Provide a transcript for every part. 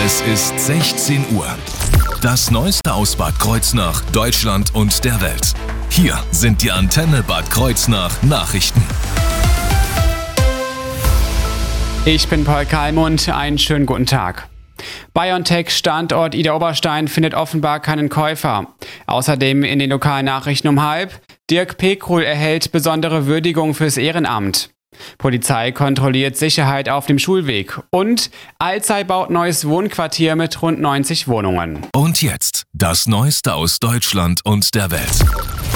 Es ist 16 Uhr. Das Neueste aus Bad Kreuznach, Deutschland und der Welt. Hier sind die Antenne Bad Kreuznach Nachrichten. Ich bin Paul Kalmund, einen schönen guten Tag. BioNTech-Standort Idar-Oberstein findet offenbar keinen Käufer. Außerdem in den lokalen Nachrichten um 12:30: Dirk Pekruhl erhält besondere Würdigung fürs Ehrenamt. Polizei kontrolliert Sicherheit auf dem Schulweg. Und Alzey baut neues Wohnquartier mit rund 90 Wohnungen. Und jetzt das Neueste aus Deutschland und der Welt.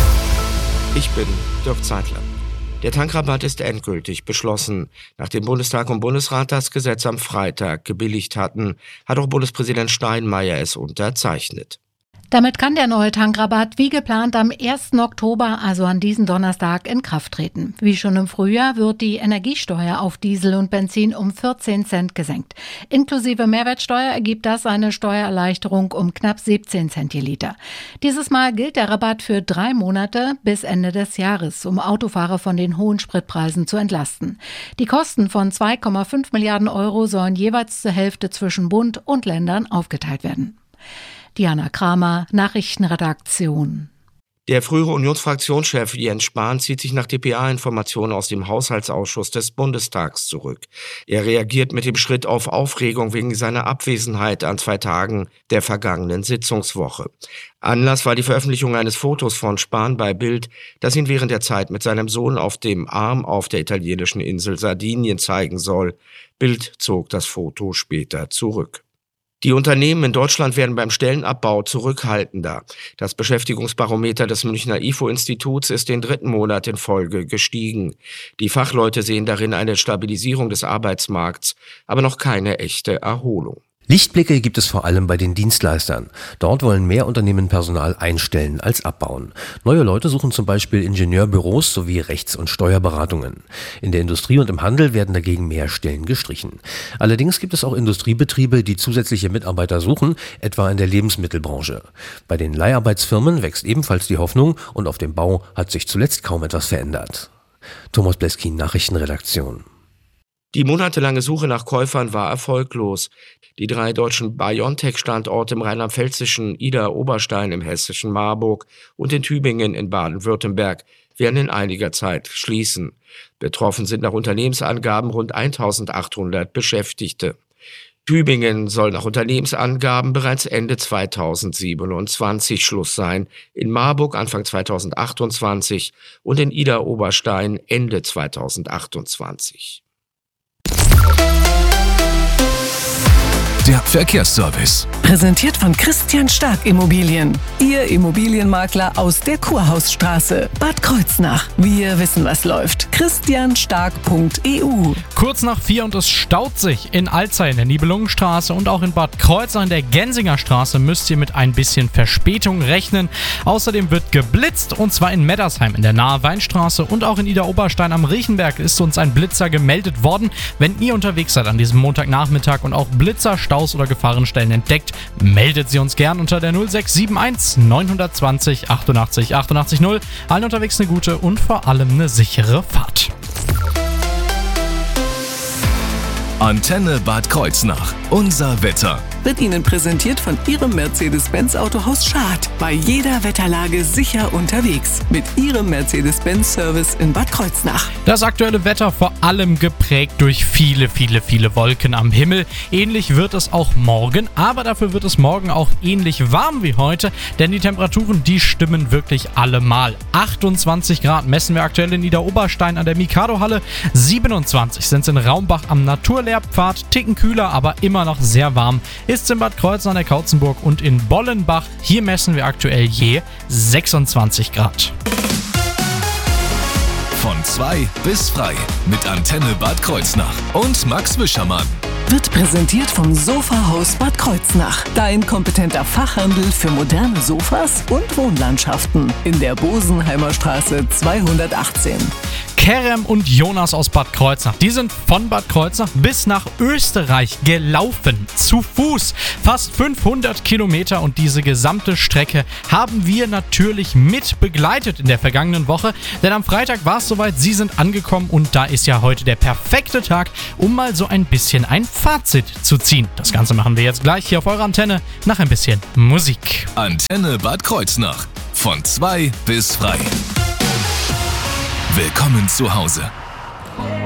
Ich bin Dirk Zeitler. Der Tankrabatt ist endgültig beschlossen. Nachdem Bundestag und Bundesrat das Gesetz am Freitag gebilligt hatten, hat auch Bundespräsident Steinmeier es unterzeichnet. Damit kann der neue Tankrabatt wie geplant am 1. Oktober, also an diesem Donnerstag, in Kraft treten. Wie schon im Frühjahr wird die Energiesteuer auf Diesel und Benzin um 14 Cent gesenkt. Inklusive Mehrwertsteuer ergibt das eine Steuererleichterung um knapp 17 Cent je Liter. Dieses Mal gilt der Rabatt für 3 Monate bis Ende des Jahres, um Autofahrer von den hohen Spritpreisen zu entlasten. Die Kosten von 2,5 Milliarden Euro sollen jeweils zur Hälfte zwischen Bund und Ländern aufgeteilt werden. Diana Kramer, Nachrichtenredaktion. Der frühere Unionsfraktionschef Jens Spahn zieht sich nach dpa-Informationen aus dem Haushaltsausschuss des Bundestags zurück. Er reagiert mit dem Schritt auf Aufregung wegen seiner Abwesenheit an 2 Tagen der vergangenen Sitzungswoche. Anlass war die Veröffentlichung eines Fotos von Spahn bei Bild, das ihn während der Zeit mit seinem Sohn auf dem Arm auf der italienischen Insel Sardinien zeigen soll. Bild zog das Foto später zurück. Die Unternehmen in Deutschland werden beim Stellenabbau zurückhaltender. Das Beschäftigungsbarometer des Münchner IFO-Instituts ist den 3. Monat in Folge gestiegen. Die Fachleute sehen darin eine Stabilisierung des Arbeitsmarkts, aber noch keine echte Erholung. Lichtblicke gibt es vor allem bei den Dienstleistern. Dort wollen mehr Unternehmen Personal einstellen als abbauen. Neue Leute suchen zum Beispiel Ingenieurbüros sowie Rechts- und Steuerberatungen. In der Industrie und im Handel werden dagegen mehr Stellen gestrichen. Allerdings gibt es auch Industriebetriebe, die zusätzliche Mitarbeiter suchen, etwa in der Lebensmittelbranche. Bei den Leiharbeitsfirmen wächst ebenfalls die Hoffnung und auf dem Bau hat sich zuletzt kaum etwas verändert. Thomas Bleskin, Nachrichtenredaktion. Die monatelange Suche nach Käufern war erfolglos. Die 3 deutschen BioNTech-Standorte im rheinland-pfälzischen Idar-Oberstein, im hessischen Marburg und in Tübingen in Baden-Württemberg werden in einiger Zeit schließen. Betroffen sind nach Unternehmensangaben rund 1800 Beschäftigte. Tübingen soll nach Unternehmensangaben bereits Ende 2027 Schluss sein, in Marburg Anfang 2028 und in Idar-Oberstein Ende 2028. Der Verkehrsservice. Präsentiert von Christian Stark Immobilien. Ihr Immobilienmakler aus der Kurhausstraße, Bad Kreuznach. Wir wissen, was läuft. christianstark.eu. Kurz nach 4 und es staut sich in Alzey in der Nibelungenstraße und auch in Bad Kreuznach in der Gensinger Straße müsst ihr mit ein bisschen Verspätung rechnen. Außerdem wird geblitzt und zwar in Meddersheim in der Nahe Weinstraße und auch in Idar-Oberstein am Riechenberg ist uns ein Blitzer gemeldet worden. Wenn ihr unterwegs seid an diesem Montagnachmittag und auch Blitzer, Staus oder Gefahrenstellen entdeckt, meldet sie uns gern unter der 0671 920 88 88 0. Allen unterwegs eine gute und vor allem eine sichere Fahrt. Antenne Bad Kreuznach. Unser Wetter. Wird Ihnen präsentiert von Ihrem Mercedes-Benz Autohaus Schad. Bei jeder Wetterlage sicher unterwegs. Mit Ihrem Mercedes-Benz-Service in Bad Kreuznach. Das aktuelle Wetter vor allem geprägt durch viele Wolken am Himmel. Ähnlich wird es auch morgen, aber dafür wird es morgen auch ähnlich warm wie heute, denn die Temperaturen, die stimmen wirklich allemal. 28 Grad messen wir aktuell in Idar-Oberstein an der Mikado-Halle. 27 sind es in Raumbach am Naturlehrpfad. Ticken kühler, aber immer noch sehr warm. Ist in Bad Kreuznach an der Kautzenburg und in Bollenbach. Hier messen wir aktuell je 26 Grad. Von 2 bis frei mit Antenne Bad Kreuznach und Max Wischermann. Wird präsentiert vom Sofahaus Bad Kreuznach. Dein kompetenter Fachhandel für moderne Sofas und Wohnlandschaften. In der Bosenheimer Straße 218. Kerem und Jonas aus Bad Kreuznach. Die sind von Bad Kreuznach bis nach Österreich gelaufen. Zu Fuß. Fast 500 Kilometer und diese gesamte Strecke haben wir natürlich mit begleitet in der vergangenen Woche. Denn am Freitag war es soweit, sie sind angekommen und da ist ja heute der perfekte Tag, um mal so ein bisschen ein Fazit zu ziehen. Das Ganze machen wir jetzt gleich hier auf eurer Antenne nach ein bisschen Musik. Antenne Bad Kreuznach. Von 2 bis frei. Willkommen zu Hause.